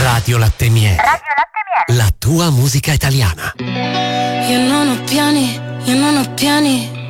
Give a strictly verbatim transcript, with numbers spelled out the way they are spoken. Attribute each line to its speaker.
Speaker 1: Radio Latte Miele.
Speaker 2: Radio Latte Miele.
Speaker 1: La tua musica italiana.
Speaker 3: Io non ho piani, io non ho piani.